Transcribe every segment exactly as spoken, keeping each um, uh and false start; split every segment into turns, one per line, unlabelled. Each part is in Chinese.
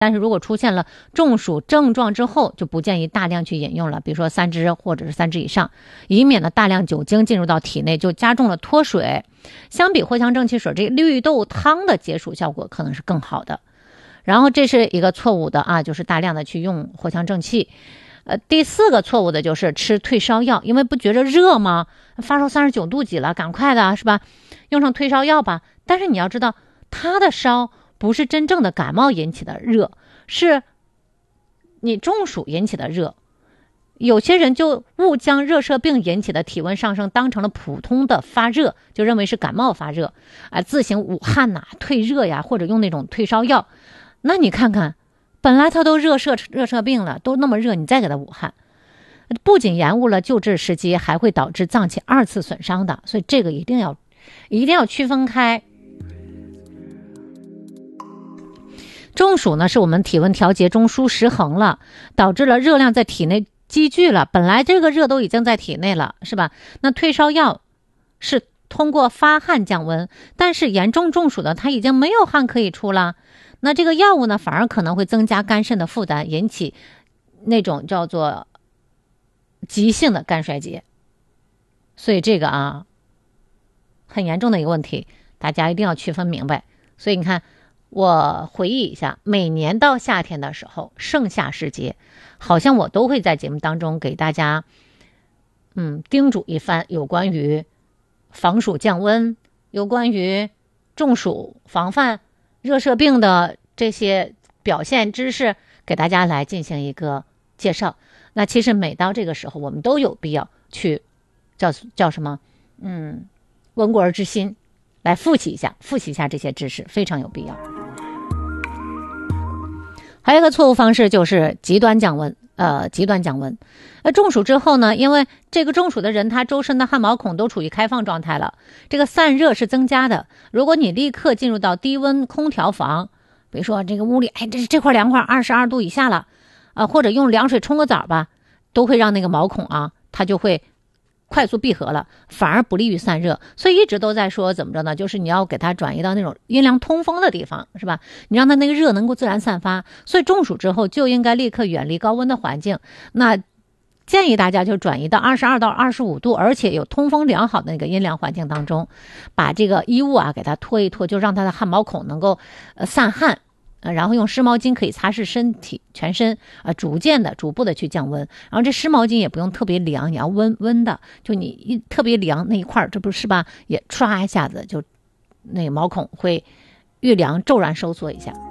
但是如果出现了中暑症状之后，就不建议大量去饮用了，比如说三支或者是三支以上，以免呢大量酒精进入到体内，就加重了脱水。相比藿香正气水，这绿豆汤的解暑效果可能是更好的。然后这是一个错误的啊，就是大量的去用藿香正气。呃，第四个错误的就是吃退烧药，因为不觉着热吗？发烧三十九度几了，赶快的是吧？用上退烧药吧。但是你要知道，它的烧不是真正的感冒引起的热，是你中暑引起的热。有些人就误将热射病引起的体温上升当成了普通的发热，就认为是感冒发热啊，自行捂汗呐、退热呀，或者用那种退烧药。那你看看，本来他都热射热射病了，都那么热，你再给他捂汗，不仅延误了救治时机，还会导致脏器二次损伤的。所以这个一定要一定要区分开。中暑呢，是我们体温调节中枢失衡了，导致了热量在体内积聚了，本来这个热都已经在体内了，是吧？那退烧药是通过发汗降温，但是严重中暑的他已经没有汗可以出了，那这个药物呢，反而可能会增加肝肾的负担，引起那种叫做急性的肝衰竭。所以这个啊，很严重的一个问题，大家一定要区分明白。所以你看，我回忆一下，每年到夏天的时候，盛夏时节，好像我都会在节目当中给大家嗯叮嘱一番有关于防暑降温，有关于中暑防范热射病的这些表现知识，给大家来进行一个介绍。那其实每到这个时候，我们都有必要去叫叫什么嗯温故而知新，来复习一下复习一下这些知识，非常有必要。还有一个错误方式就是极端降温，呃，极端降温。呃，中暑之后呢，因为这个中暑的人他周身的汗毛孔都处于开放状态了，这个散热是增加的。如果你立刻进入到低温空调房，比如说这个屋里，哎，这这块凉快，二十二度以下了，啊、呃，或者用凉水冲个澡吧，都会让那个毛孔啊，它就会快速闭合了，反而不利于散热。所以一直都在说怎么着呢，就是你要给它转移到那种阴凉通风的地方，是吧？你让它那个热能够自然散发。所以中暑之后就应该立刻远离高温的环境。那建议大家就转移到二十二到二十五度，而且有通风良好的那个阴凉环境当中，把这个衣物啊给它脱一脱，就让它的汗毛孔能够呃散汗。呃，然后用湿毛巾可以擦拭身体全身，啊、呃，逐渐的、逐步的去降温。然后这湿毛巾也不用特别凉，你要温温的，就你一特别凉那一块，这不是吧？也唰一下子就那个毛孔会遇凉骤然收缩一下。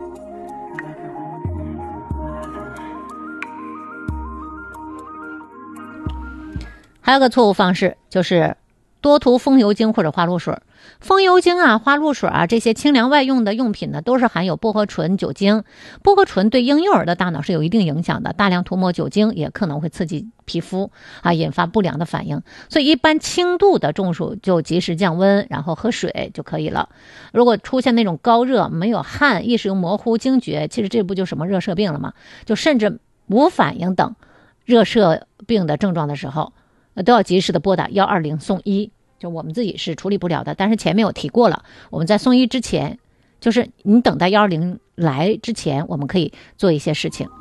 还有个错误方式就是多涂风油精或者花露水。风油精啊、花露水啊，这些清凉外用的用品呢，都是含有薄荷醇酒精。薄荷醇对婴幼儿的大脑是有一定影响的，大量涂抹酒精也可能会刺激皮肤啊，引发不良的反应。所以一般轻度的中暑就及时降温，然后喝水就可以了。如果出现那种高热、没有汗、意识又模糊、惊厥，其实这不就什么热射病了吗？就甚至无反应等热射病的症状的时候，都要及时的拨打一二零送医。就我们自己是处理不了的，但是前面我提过了，我们在送医之前，就是你等待一二零来之前，我们可以做一些事情。